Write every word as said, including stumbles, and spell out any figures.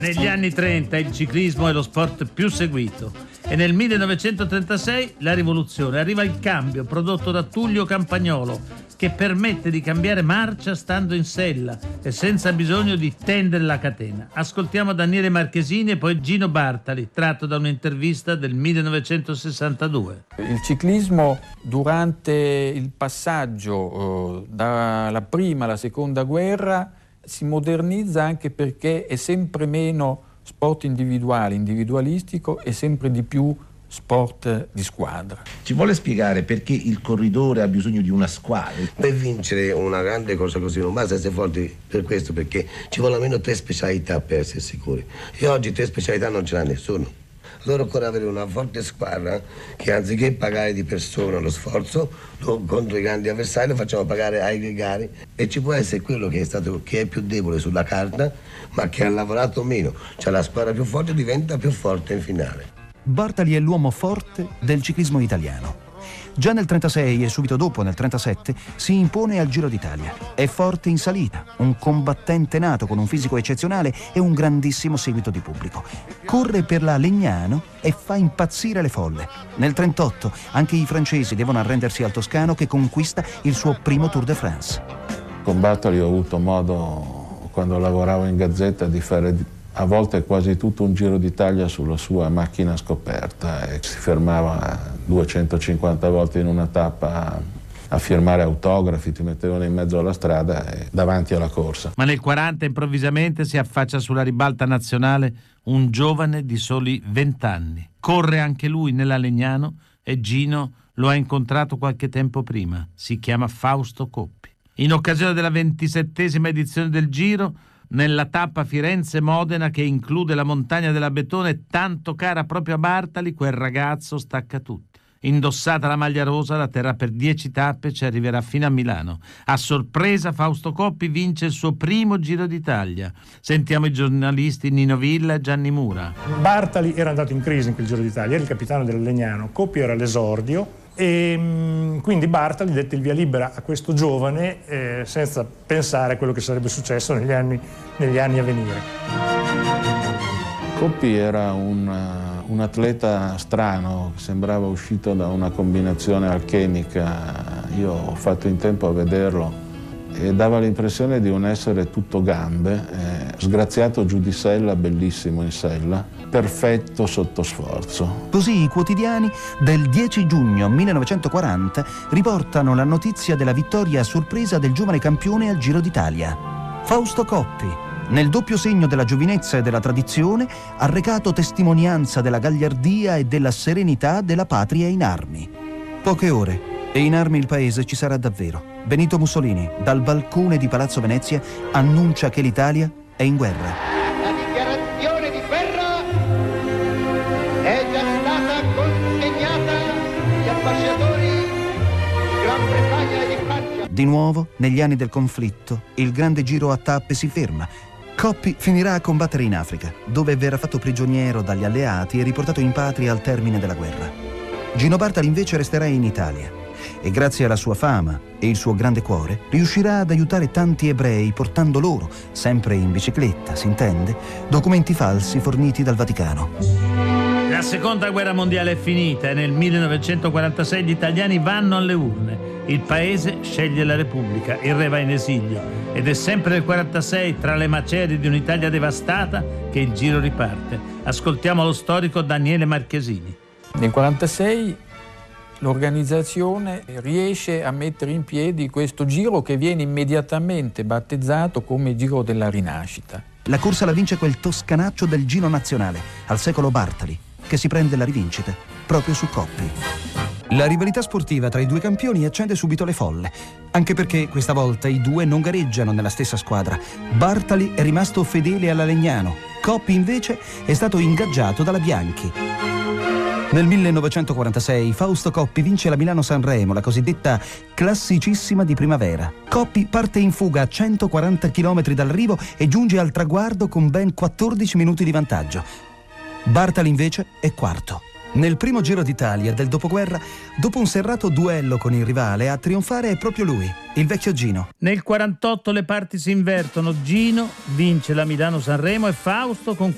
Negli anni trenta il ciclismo è lo sport più seguito e nel millenovecentotrentasei la rivoluzione. Arriva il cambio prodotto da Tullio Campagnolo che permette di cambiare marcia stando in sella e senza bisogno di tendere la catena. Ascoltiamo Daniele Marchesini e poi Gino Bartali, tratto da un'intervista del millenovecentosessantadue. Il ciclismo durante il passaggio eh, dalla prima alla seconda guerra si modernizza anche perché è sempre meno sport individuale, individualistico e sempre di più sport di squadra. Ci vuole spiegare perché il corridore ha bisogno di una squadra? Per vincere una grande cosa così non basta essere forti per questo, perché ci vuole almeno tre specialità per essere sicuri. E oggi tre specialità non ce l'ha nessuno. Allora occorre avere una forte squadra che anziché pagare di persona lo sforzo lo, contro i grandi avversari lo facciamo pagare ai gregari, e ci può essere quello che è, stato, che è più debole sulla carta ma che ha lavorato meno, cioè la squadra più forte diventa più forte in finale. Bartali è l'uomo forte del ciclismo italiano. Già nel trentasei e subito dopo nel trentasette si impone al Giro d'Italia. È forte in salita, un combattente nato con un fisico eccezionale e un grandissimo seguito di pubblico. Corre per la Legnano e fa impazzire le folle. Nel trentotto anche i francesi devono arrendersi al toscano che conquista il suo primo Tour de France. Con Bartali ho avuto modo, quando lavoravo in Gazzetta, di fare a volte quasi tutto un Giro d'Italia sulla sua macchina scoperta e si fermava duecentocinquanta volte in una tappa a firmare autografi, ti mettevano in mezzo alla strada e davanti alla corsa. Ma nel quaranta improvvisamente si affaccia sulla ribalta nazionale un giovane di soli vent'anni. Corre anche lui nella Legnano e Gino lo ha incontrato qualche tempo prima. Si chiama Fausto Coppi. In occasione della ventisettesima edizione del Giro, nella tappa Firenze-Modena che include la montagna dell'Abetone, tanto cara proprio a Bartali, quel ragazzo stacca tutto. Indossata la maglia rosa, la terrà per dieci tappe, ci arriverà fino a Milano. A sorpresa Fausto Coppi vince il suo primo Giro d'Italia. Sentiamo i giornalisti Nino Villa e Gianni Mura. Bartali era andato in crisi in quel Giro d'Italia, era il capitano del Legnano, Coppi era all'esordio e quindi Bartali dette il via libera a questo giovane eh, senza pensare a quello che sarebbe successo negli anni, negli anni a venire. Coppi era un, un atleta strano, sembrava uscito da una combinazione alchenica. Io ho fatto in tempo a vederlo e dava l'impressione di un essere tutto gambe, eh, sgraziato giù di sella, bellissimo in sella, perfetto sotto sforzo. Così i quotidiani del dieci giugno millenovecentoquaranta riportano la notizia della vittoria a sorpresa del giovane campione al Giro d'Italia. Fausto Coppi, nel doppio segno della giovinezza e della tradizione, ha recato testimonianza della gagliardia e della serenità della patria in armi. Poche ore e in armi il paese ci sarà davvero. Benito Mussolini, dal balcone di Palazzo Venezia, annuncia che l'Italia è in guerra. La dichiarazione di guerra è già stata consegnata agli ambasciatori di Gran Bretagna e di Francia. Di nuovo, negli anni del conflitto, il grande giro a tappe si ferma. Coppi finirà a combattere in Africa, dove verrà fatto prigioniero dagli alleati e riportato in patria al termine della guerra. Gino Bartali invece resterà in Italia e grazie alla sua fama e il suo grande cuore riuscirà ad aiutare tanti ebrei portando loro, sempre in bicicletta, si intende, documenti falsi forniti dal Vaticano. La seconda guerra mondiale è finita e nel millenovecentoquarantasei gli italiani vanno alle urne. Il paese sceglie la Repubblica, il re va in esilio ed è sempre nel quarantasei, tra le macerie di un'Italia devastata, che il Giro riparte. Ascoltiamo lo storico Daniele Marchesini. Nel quarantasei l'organizzazione riesce a mettere in piedi questo giro che viene immediatamente battezzato come Giro della Rinascita. La corsa la vince quel toscanaccio del Giro nazionale, al secolo Bartali, che si prende la rivincita proprio su Coppi. La rivalità sportiva tra i due campioni accende subito le folle, anche perché questa volta i due non gareggiano nella stessa squadra. Bartali è rimasto fedele alla Legnano, Coppi invece è stato ingaggiato dalla Bianchi. Nel millenovecentoquarantasei Fausto Coppi vince la Milano-Sanremo, la cosiddetta classicissima di primavera. Coppi parte in fuga a centoquaranta chilometri dall'arrivo e giunge al traguardo con ben quattordici minuti di vantaggio. Bartali invece è quarto. Nel primo Giro d'Italia del dopoguerra, dopo un serrato duello con il rivale, a trionfare è proprio lui, il vecchio Gino. Nel quarantotto le parti si invertono. Gino vince la Milano-Sanremo e Fausto con